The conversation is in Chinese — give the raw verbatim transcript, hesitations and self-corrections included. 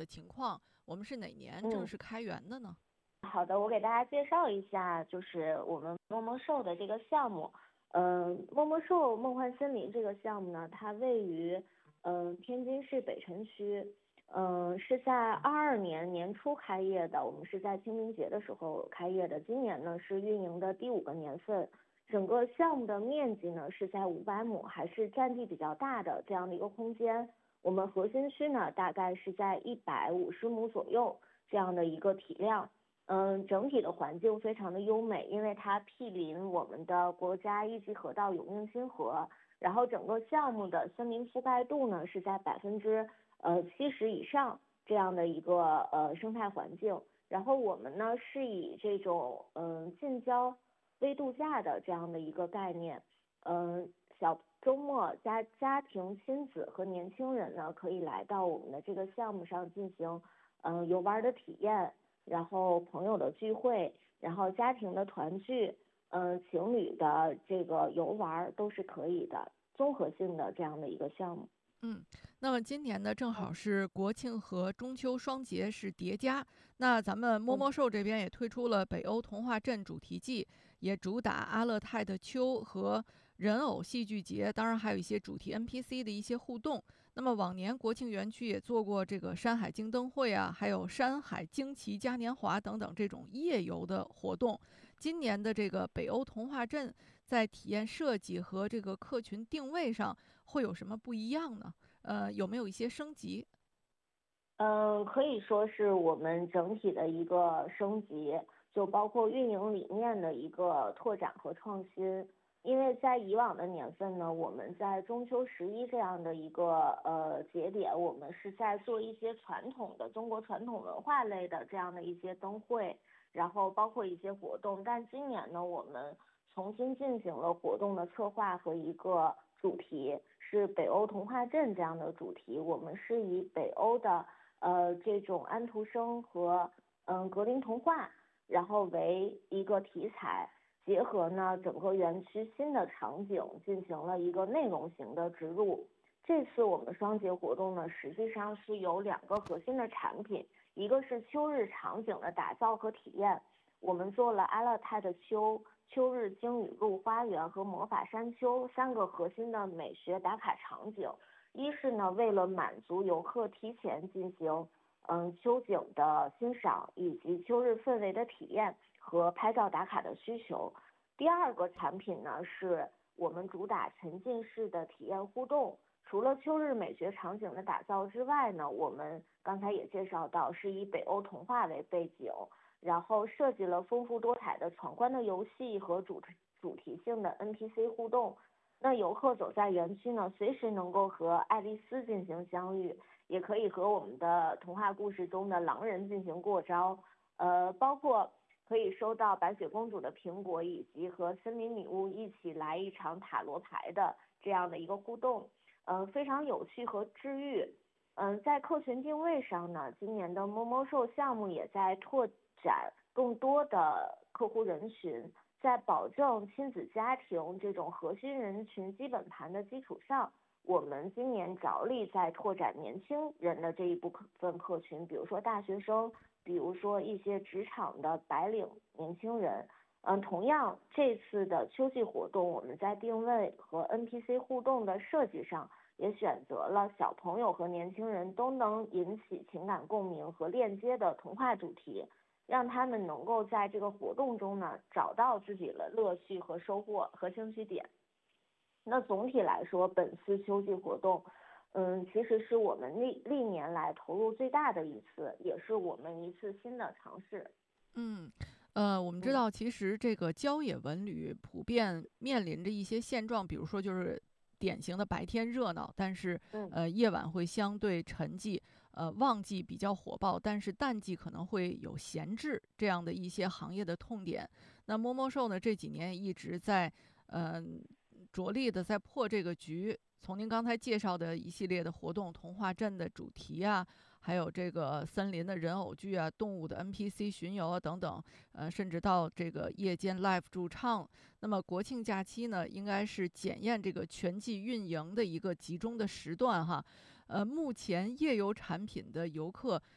情况，我们是哪年正嗯， 式开园的呢？ 好的，我给大家介绍一下，就是我们梦梦兽的这个项目。嗯、梦梦兽梦幻森林这个项目呢，它位于嗯、天津市北辰区，嗯、是在二二年年初开业的，我们是在清明节的时候开业的。今年呢是运营的第五个年份，整个项目的面积呢是在五百亩，还是占地比较大的这样的一个空间。我们核心区呢大概是在一百五十亩左右这样的一个体量。嗯，整体的环境非常的优美，因为它毗邻我们的国家一级河道永定新河，然后整个项目的森林覆盖度呢是在百分之呃七十以上这样的一个呃生态环境。然后我们呢是以这种嗯近郊微度假的这样的一个概念，嗯小周末家家庭亲子和年轻人呢可以来到我们的这个项目上进行嗯游玩的体验。然后朋友的聚会，然后家庭的团聚，嗯，情侣的这个游玩都是可以的，综合性的这样的一个项目。 嗯，那么今年呢，正好是国庆和中秋双节是叠加，那咱们摸嗯摸兽这边也推出了北欧童话镇主题季，也主打阿勒泰的秋和人偶戏剧节，当然还有一些主题 N P C 的一些互动。那么往年国庆园区也做过这个山海经灯会啊，还有山海惊奇嘉年华等等这种夜游的活动。今年的这个北欧童话镇在体验设计和这个客群定位上会有什么不一样呢？呃，有没有一些升级？ 嗯，可以说是我们整体的一个升级，就包括运营理念的一个拓展和创新。因为在以往的年份呢，我们在中秋十一这样的一个呃节点，我们是在做一些传统的中国传统文化类的这样的一些灯会，然后包括一些活动。但今年呢，我们重新进行了活动的策划和一个主题，是北欧童话镇这样的主题。我们是以北欧的呃这种安徒生和嗯格林童话，然后为一个题材，结合呢整个园区新的场景进行了一个内容型的植入。这次我们双节活动呢，实际上是有两个核心的产品，一个是秋日场景的打造和体验，我们做了阿勒泰的秋、秋日鲸语路花园和魔法山丘三个核心的美学打卡场景。一是呢，为了满足游客提前进行嗯秋景的欣赏以及秋日氛围的体验和拍照打卡的需求。第二个产品呢，是我们主打沉浸式的体验互动。除了秋日美学场景的打造之外呢，我们刚才也介绍到，是以北欧童话为背景，然后设计了丰富多彩的闯关的游戏和主题主题性的 N P C 互动。那游客走在园区呢，随时能够和爱丽丝进行相遇，也可以和我们的童话故事中的狼人进行过招，呃，包括可以收到白雪公主的苹果，以及和森林女巫一起来一场塔罗牌的这样的一个互动，嗯、呃，非常有趣和治愈。嗯、呃，在客群定位上呢，今年的摸摸兽项目也在拓展更多的客户人群，在保证亲子家庭这种核心人群基本盘的基础上，我们今年着力在拓展年轻人的这一部分客群，比如说大学生，比如说一些职场的白领年轻人。嗯，同样这次的秋季活动，我们在定位和 N P C 互动的设计上，也选择了小朋友和年轻人都能引起情感共鸣和链接的童话主题，让他们能够在这个活动中呢找到自己的乐趣和收获和兴趣点。那总体来说，本次秋季活动，嗯，其实是我们历历年来投入最大的一次，也是我们一次新的尝试。 嗯，呃，我们知嗯道，其实这个郊野文旅普遍面临着一些现状，比如说就是典型的白天热闹，但是嗯呃夜晚会相对沉寂，呃旺季比较火爆，但是淡季可能会有闲置这样的一些行业的痛点。那摸摸兽呢这几年一直在嗯、呃、着力的在破这个局。从您刚才介绍的一系列的活动，童话镇的主题啊，还有这个森林的人偶剧啊、动物的 N P C 巡游啊等等，呃，甚至到这个夜间 live 驻唱。那么国庆假期呢，应该是检验这个全季运营的一个集中的时段哈。呃，目前夜游产品的游客